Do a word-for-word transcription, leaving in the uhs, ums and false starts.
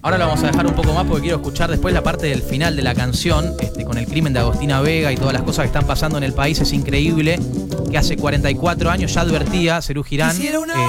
Ahora lo vamos a dejar un poco más porque quiero escuchar después la parte del final de la canción, este, con el crimen de Agostina Vega y todas las cosas que están pasando en el país. Es increíble que hace cuarenta y cuatro años ya advertía Serú Girán. Eh,